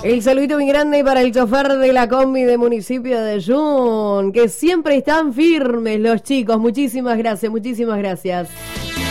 El saludito muy grande para el chofer de la combi de municipio de Jun, que siempre están firmes los chicos. Muchísimas gracias, muchísimas gracias.